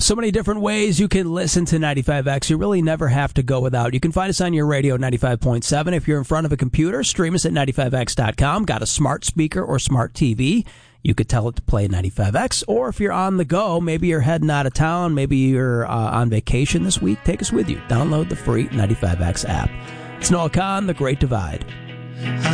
So many different ways you can listen to 95X. You really never have to go without. You can find us on your radio 95.7. If you're in front of a computer, stream us at 95X.com. Got a smart speaker or smart TV, you could tell it to play 95X. Or if you're on the go, maybe you're heading out of town, maybe you're on vacation this week, take us with you. Download the free 95X app. It's Noah Kahn, The Great Divide.